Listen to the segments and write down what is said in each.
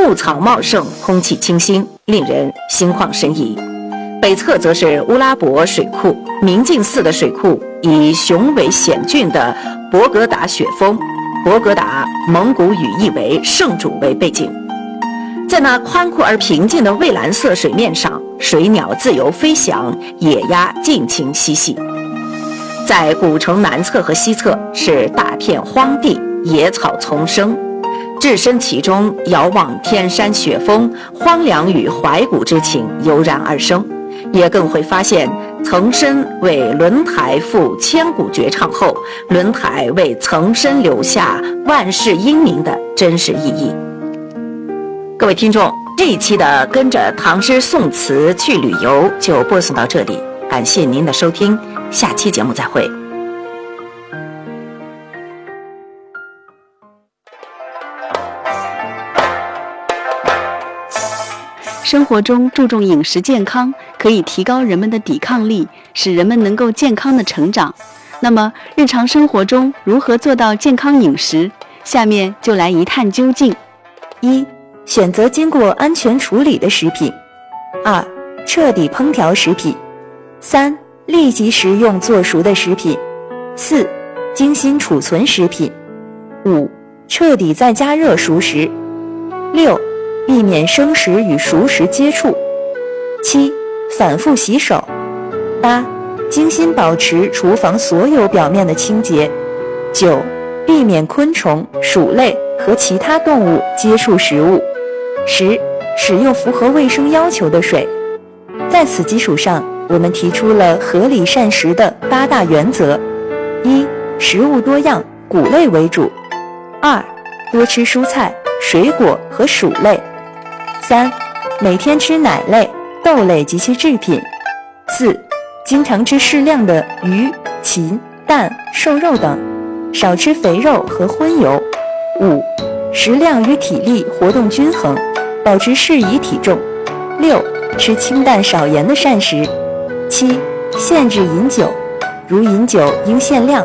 牧草茂盛，空气清新，令人心旷神怡。北侧则是乌拉伯水库，明镜寺的水库以雄伟险峻的博格达雪峰，博格达蒙古语意为圣主为背景。在那宽阔而平静的蔚蓝色水面上，水鸟自由飞翔，野鸭尽情嬉戏。在古城南侧和西侧是大片荒地，野草丛生，置身其中，遥望天山雪峰，荒凉与怀古之情油然而生，也更会发现岑参为轮台赋千古绝唱后，轮台为岑参留下万世英名的真实意义。各位听众，这一期的跟着唐诗宋词去旅游就播送到这里，感谢您的收听，下期节目再会。 生活中注重饮食健康，可以提高人们的抵抗力，使人们能够健康的成长。那么日常生活中如何做到健康饮食？下面就来一探究竟。 一、选择经过安全处理的食品。2、彻底烹调食品。3、立即食用做熟的食品。4、精心储存食品。5、彻底再加热熟食。6、避免生食与熟食接触。7、反复洗手。8、精心保持厨房所有表面的清洁。9、避免昆虫、鼠类和其他动物接触食物。10、使用符合卫生要求的水。在此基础上，我们提出了合理膳食的8大原则： 1、食物多样，谷类为主； 2、多吃蔬菜、水果和薯类； 3、每天吃奶类、豆类及其制品； 4、经常吃适量的鱼、禽、蛋、瘦肉等，少吃肥肉和荤油； 5、食量与体力活动均衡，保持适宜体重； 6、吃清淡少盐的膳食； 7、限制饮酒，如饮酒应限量；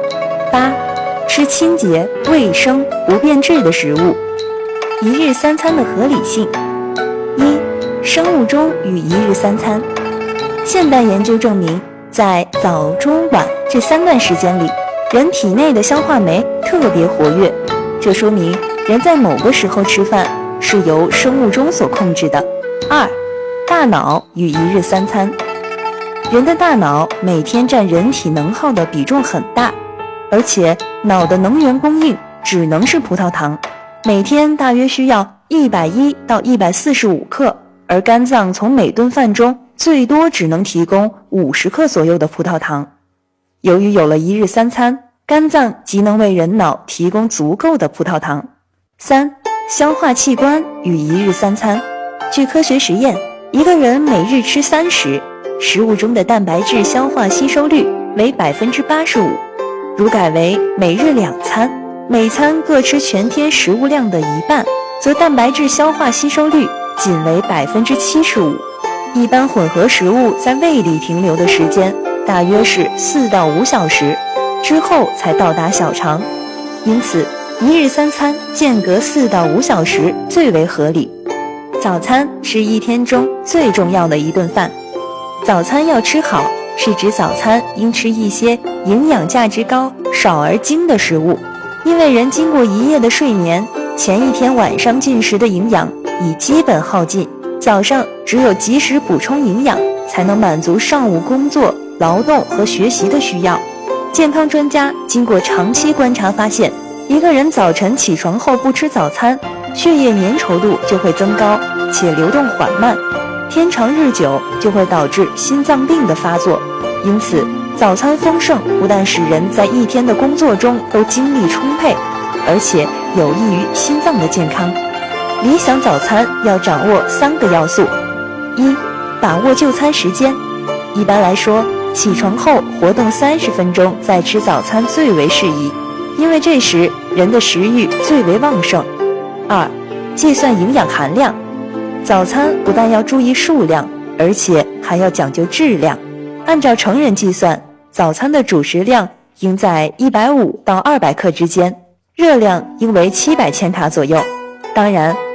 8、吃清洁、卫生、不变质的食物。一日三餐的合理性。1、生物钟与一日三餐。现代研究证明，在早、中、晚这3段时间里，人体内的消化酶特别活跃，这说明人在某个时候吃饭是由生物钟所控制的。2、大脑与一日三餐。人的大脑每天占人体能耗的比重很大，而且脑的能源供应只能是葡萄糖，每天大约需要110到145克，而肝脏从每顿饭中最多只能提供50克左右的葡萄糖。由于有了一日三餐，肝脏即能为人脑提供足够的葡萄糖。3、消化器官与一日三餐。据科学实验，一个人每日吃3食，食物中的蛋白质消化吸收率为 85%， 如改为每日2餐，每餐各吃全天食物量的一半，则蛋白质消化吸收率仅为 75%。 一般混合食物在胃里停留的时间大约是4到5小时，之后才到达小肠，因此一日三餐间隔4到5小时最为合理。早餐是一天中最重要的一顿饭。早餐要吃好，是指早餐应吃一些营养价值高、少而精的食物，因为人经过一夜的睡眠，前一天晚上进食的营养已基本耗尽，早上只有及时补充营养，才能满足上午工作、劳动和学习的需要。健康专家经过长期观察发现，一个人早晨起床后不吃早餐，血液粘稠度就会增高，且流动缓慢，天长日久就会导致心脏病的发作。因此，早餐丰盛不但使人在一天的工作中都精力充沛，而且有益于心脏的健康。理想早餐要掌握3个要素。1、把握就餐时间。一般来说，起床后活动30分钟再吃早餐最为适宜，因为这时人的食欲最为旺盛。2、计算营养含量。早餐不但要注意数量，而且还要讲究质量。按照成人计算，早餐的主食量应在150到200克之间，热量应为700千卡左右。当然，